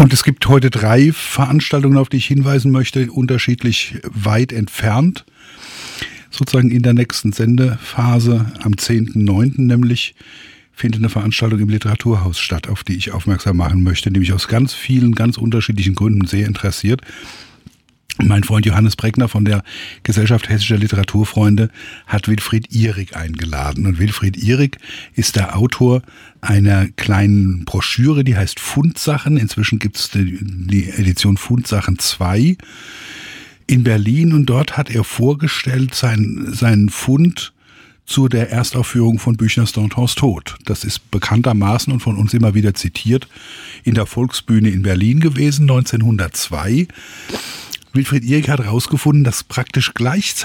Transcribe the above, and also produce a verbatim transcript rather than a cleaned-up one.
Und es gibt heute drei Veranstaltungen, auf die ich hinweisen möchte, unterschiedlich weit entfernt. Sozusagen in der nächsten Sendephase, am zehnten neunten nämlich, findet eine Veranstaltung im Literaturhaus statt, auf die ich aufmerksam machen möchte, nämlich aus ganz vielen, ganz unterschiedlichen Gründen sehr interessiert. Mein Freund Johannes Breckner von der Gesellschaft Hessischer Literaturfreunde hat Wilfried Ihrig eingeladen. Und Wilfried Ihrig ist der Autor einer kleinen Broschüre, die heißt Fundsachen. Inzwischen gibt es die, die Edition Fundsachen zwei in Berlin. Und dort hat er vorgestellt sein, seinen Fund zu der Erstaufführung von Büchners Dantons Tod. Das ist bekanntermaßen und von uns immer wieder zitiert in der Volksbühne in Berlin gewesen, neunzehnhundertzwei. Wilfried Ihrig hat herausgefunden, dass praktisch gleichzeitig